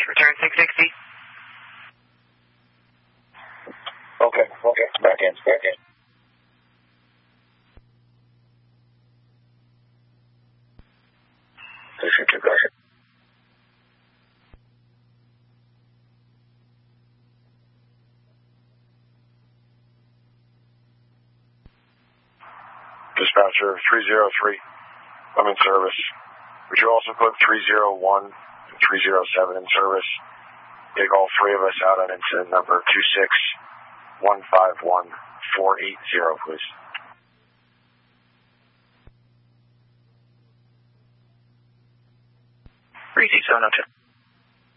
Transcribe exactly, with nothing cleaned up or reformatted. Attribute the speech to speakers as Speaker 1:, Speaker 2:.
Speaker 1: return six sixty.
Speaker 2: Okay, okay, back in, back in. Station two, go ahead.
Speaker 3: Dispatcher three zero three, I'm in service. Would you also put three zero one and three zero seven in service? Take all three of us out on incident number two six one five one four eight zero, please.
Speaker 1: three six seven oh two.